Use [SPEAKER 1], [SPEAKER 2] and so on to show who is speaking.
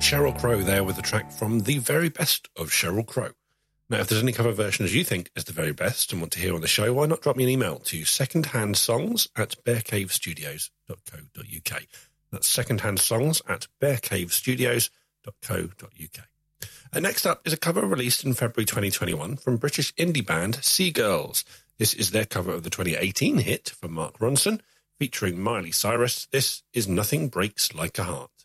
[SPEAKER 1] Sheryl Crow there with a track from The Very Best of Sheryl Crow. Now, if there's any cover versions you think is the very best and want to hear on the show, why not drop me an email to secondhandsongs@bearcavestudios.co.uk. That's secondhandsongs@bearcavestudios.co.uk. Next up is a cover released in February 2021 from British indie band Seagirls. This is their cover of the 2018 hit from Mark Ronson, featuring Miley Cyrus. This is Nothing Breaks Like a Heart.